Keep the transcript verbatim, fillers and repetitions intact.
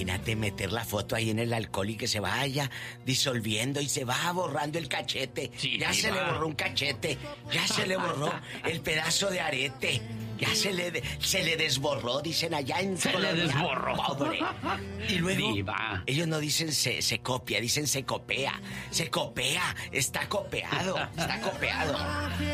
imagínate meter la foto ahí en el alcohol y que se vaya disolviendo y se va borrando el cachete. Sí, ya se va. le borró un cachete, ya se le borró el pedazo de arete, ya se le se le desborró, dicen allá en Se Colombia. le desborró. Pobre. Y luego Diva. ellos no dicen se, se copia, dicen se copea. Se copea, está copeado, está copeado.